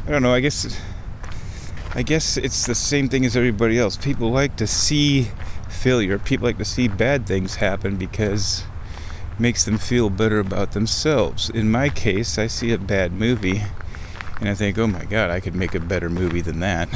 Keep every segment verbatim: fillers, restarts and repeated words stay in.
I don't know, I guess I guess it's the same thing as everybody else. People like to see failure. People like to see bad things happen because it makes them feel better about themselves. In my case, I see a bad movie and I think, oh my God, I could make a better movie than that.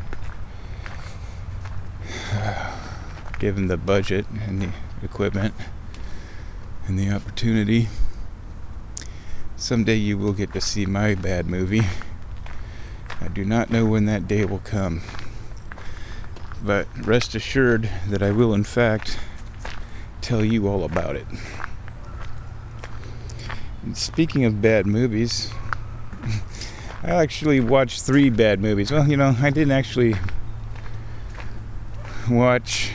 Given the budget and the equipment and the opportunity. Someday you will get to see my bad movie. I do not know when that day will come. But rest assured that I will in fact tell you all about it. And speaking of bad movies, I actually watched three bad movies. Well, you know, I didn't actually watch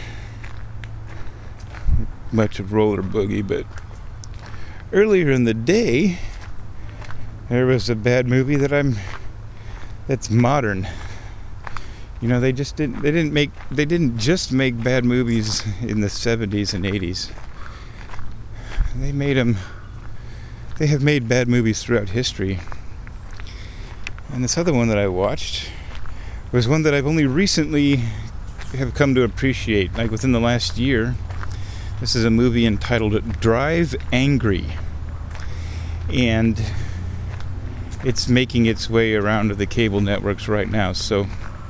much of Roller Boogie, but earlier in the day there was a bad movie that I'm that's modern. You know, they just didn't they didn't make they didn't just make bad movies in the seventies and eighties. They made them they have made bad movies throughout history. And this other one that I watched was one that I've only recently have come to appreciate, like within the last year. This is a movie entitled Drive Angry. And it's making its way around to the cable networks right now, so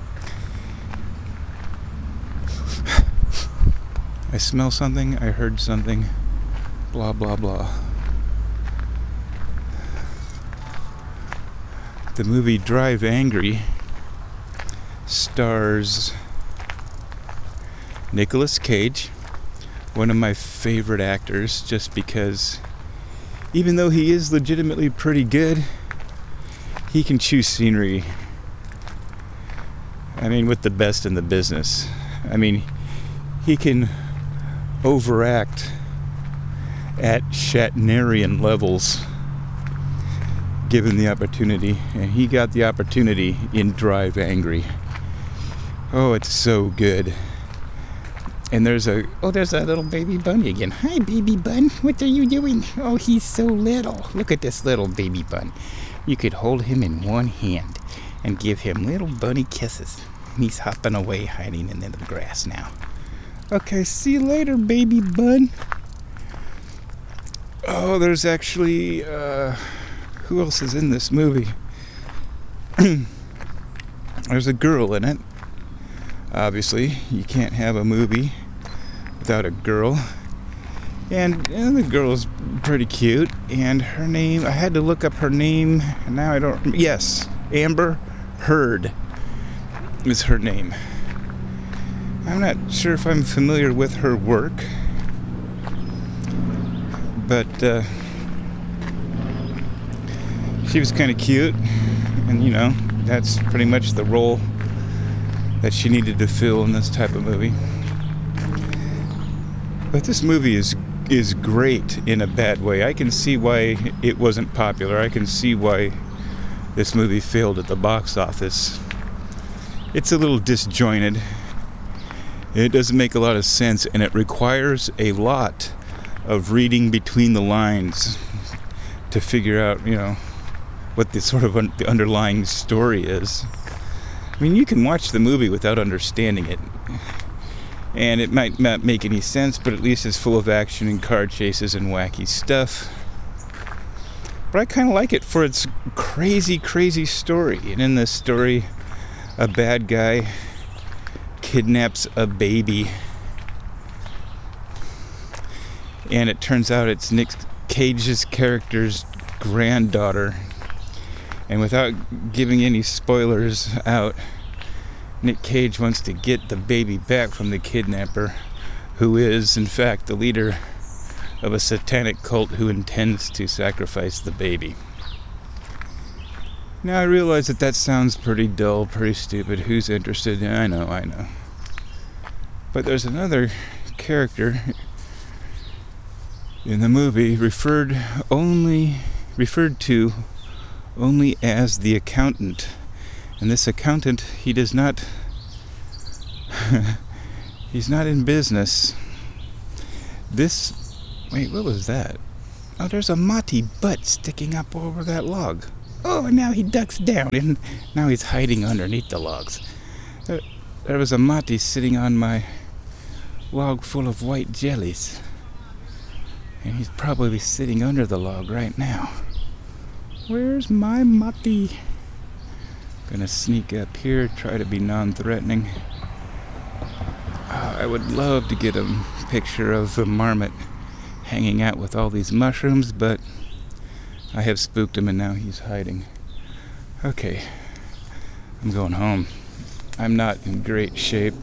I smell something, I heard something, blah blah blah. The movie Drive Angry stars Nicolas Cage, one of my favorite actors, just because even though he is legitimately pretty good, he can choose scenery. I mean, with the best in the business. I mean, he can overact at Shatnerian levels given the opportunity, and he got the opportunity in Drive Angry. Oh, it's so good. And there's a, oh, there's that little baby bunny again. Hi, baby bun. What are you doing? Oh, he's so little. Look at this little baby bun. You could hold him in one hand and give him little bunny kisses. He's hopping away, hiding in the grass now. Okay, see you later, baby bun. Oh, there's actually, uh, who else is in this movie? There's a girl in it. Obviously, you can't have a movie without a girl. And, and the girl is pretty cute. And her name, I had to look up her name. And now I don't, yes, Amber Heard is her name. I'm not sure if I'm familiar with her work. But, uh, she was kind of cute. And, you know, that's pretty much the role that she needed to fill in this type of movie. But this movie is is great in a bad way. I can see why it wasn't popular. I can see why this movie failed at the box office. It's a little disjointed. It doesn't make a lot of sense, and it requires a lot of reading between the lines to figure out, you know, what the sort of un- the underlying story is. I mean, you can watch the movie without understanding it, and it might not make any sense, but at least it's full of action and car chases and wacky stuff. But I kind of like it for its crazy, crazy story. And in this story, a bad guy kidnaps a baby, and it turns out it's Nick Cage's character's granddaughter. And without giving any spoilers out, Nick Cage wants to get the baby back from the kidnapper, who is, in fact, the leader of a satanic cult who intends to sacrifice the baby. Now, I realize that that sounds pretty dull, pretty stupid. Who's interested? Yeah, I know, I know. But there's another character in the movie referred only, referred to only as the accountant. And this accountant, he does not, he's not in business. This, wait, what was that? Oh, there's a Mati butt sticking up over that log. Oh, and now he ducks down, and now he's hiding underneath the logs. There, there was a mati sitting on my log full of white jellies. And he's probably sitting under the log right now. Where's my mati? Gonna sneak up here, try to be non-threatening. Oh, I would love to get a picture of the marmot hanging out with all these mushrooms, but I have spooked him and now he's hiding. Okay, I'm going home. I'm not in great shape.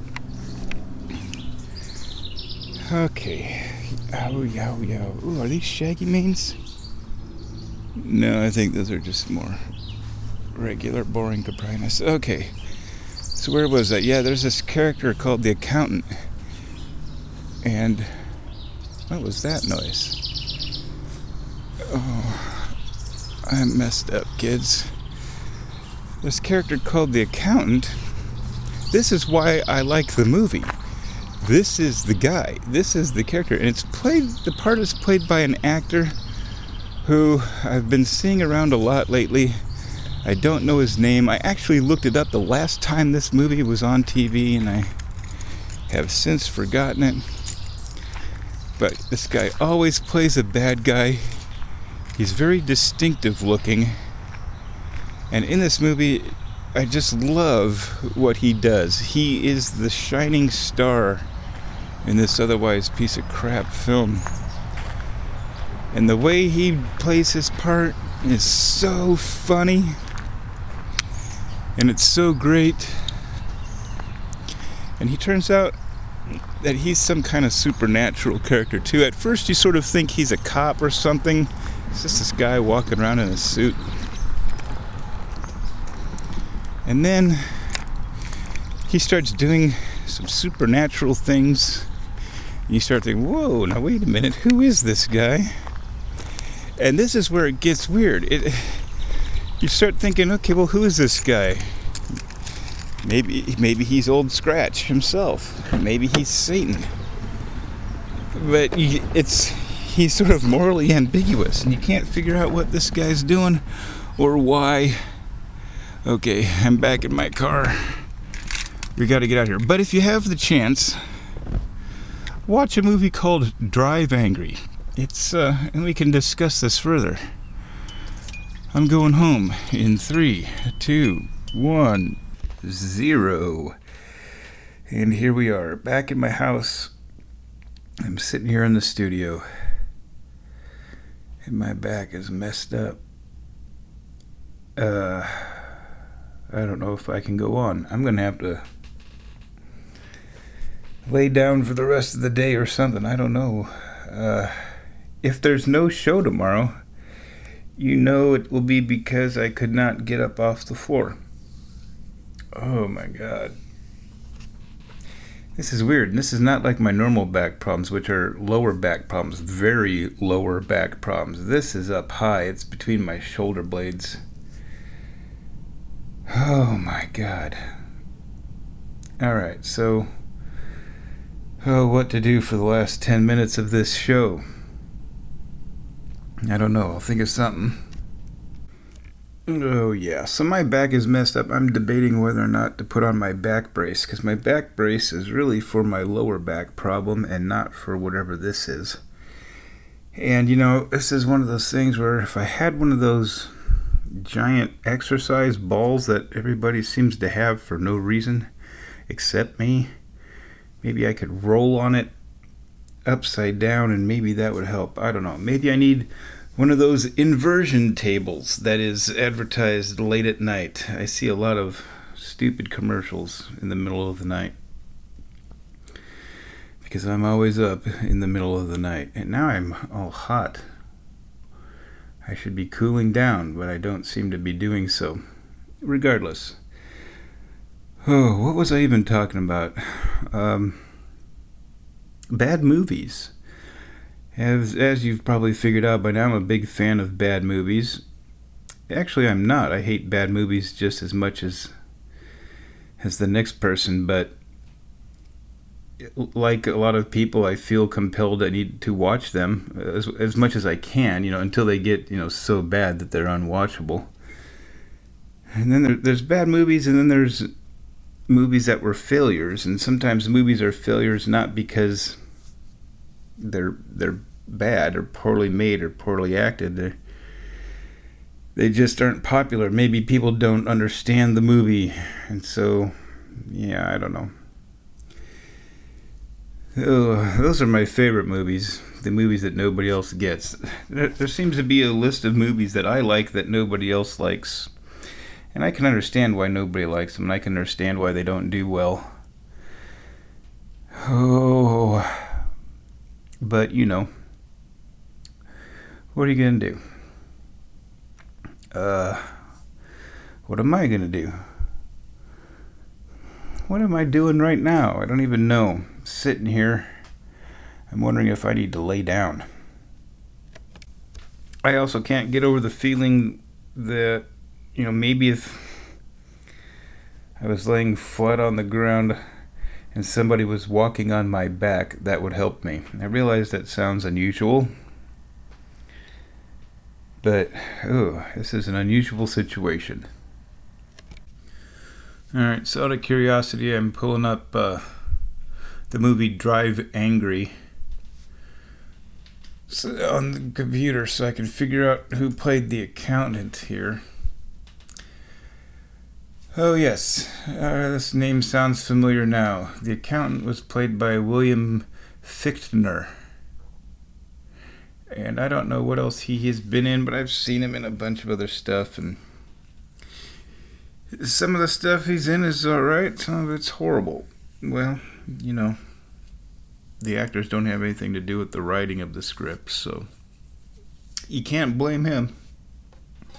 Okay. Ow, yow, yow. Ooh, are these shaggy manes? No, I think those are just more regular, boring Coprinus. Okay. So where was that? Yeah, there's this character called the Accountant. And what was that noise? Oh, I'm messed up, kids. This character called the Accountant. This is why I like the movie. This is the guy. This is the character. And it's played, the part is played by an actor who I've been seeing around a lot lately. I don't know his name. I actually looked it up the last time this movie was on T V, and I have since forgotten it. But this guy always plays a bad guy. He's very distinctive looking. And in this movie, I just love what he does. He is the shining star in this otherwise piece of crap film. And the way he plays his part is so funny. And it's so great. And he turns out that he's some kind of supernatural character too. At first you sort of think he's a cop or something. It's just this guy walking around in a suit. And then he starts doing some supernatural things. And you start thinking, whoa, now wait a minute, who is this guy? And this is where it gets weird. It, you start thinking, okay, well, who is this guy? Maybe, maybe he's Old Scratch himself. Maybe he's Satan. But you, it's he's sort of morally ambiguous, and you can't figure out what this guy's doing or why. Okay, I'm back in my car. We got to get out of here. But if you have the chance, watch a movie called Drive Angry. It's uh, and we can discuss this further. I'm going home in three, two, one, zero. And here we are, back in my house. I'm sitting here in the studio, and my back is messed up. Uh, I don't know if I can go on. I'm gonna have to lay down for the rest of the day or something. I don't know. Uh, if there's no show tomorrow, you know it will be because I could not get up off the floor. Oh my God. This is weird. This is not like my normal back problems, which are lower back problems, very lower back problems. This is up high. It's between my shoulder blades. Oh my God. All right, so oh, what to do for the last ten minutes of this show? I don't know. I'll think of something. Oh yeah, so my back is messed up. I'm debating whether or not to put on my back brace, because my back brace is really for my lower back problem and not for whatever this is. And you know, this is one of those things where if I had one of those giant exercise balls that everybody seems to have for no reason except me, maybe I could roll on it upside down and maybe that would help. I don't know. Maybe I need one of those inversion tables that is advertised late at night. I see a lot of stupid commercials in the middle of the night because I'm always up in the middle of the night. And now I'm all hot. I should be cooling down, but I don't seem to be doing so. Regardless. Oh, what was I even talking about? Um, bad movies. As, as you've probably figured out by now, I'm a big fan of bad movies. Actually, I'm not. I hate bad movies just as much as as the next person, but like a lot of people, I feel compelled I need to watch them as, as much as I can, you know, until they get, you know, so bad that they're unwatchable. And then there, there's bad movies, and then there's movies that were failures. And sometimes movies are failures not because they're they're bad or poorly made or poorly acted. They're, they just aren't popular. Maybe people don't understand the movie, and so yeah, I don't know. Oh, those are my favorite movies. The movies that nobody else gets. There, there seems to be a list of movies that I like that nobody else likes. And I can understand why nobody likes them. And I can understand why they don't do well. Oh. But, you know. What are you going to do? Uh, what am I going to do? What am I doing right now? I don't even know. I'm sitting here. I'm wondering if I need to lay down. I also can't get over the feeling that, you know, maybe if I was laying flat on the ground and somebody was walking on my back, that would help me. I realize that sounds unusual, but, oh, this is an unusual situation. Alright, so out of curiosity, I'm pulling up uh, the movie Drive Angry on the computer so I can figure out who played the accountant here. Oh yes, uh, this name sounds familiar now. The accountant was played by William Fichtner. And I don't know what else he has been in, but I've seen him in a bunch of other stuff, and some of the stuff he's in is alright, some of it's horrible. Well, you know, the actors don't have anything to do with the writing of the script, so you can't blame him.